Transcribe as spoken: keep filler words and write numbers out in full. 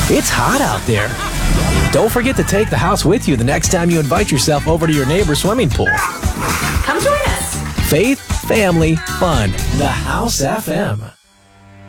It's hot out there. Don't forget to take the house with you the next time you invite yourself over to your neighbor's swimming pool. Come join us. Faith, family, fun. The House F M.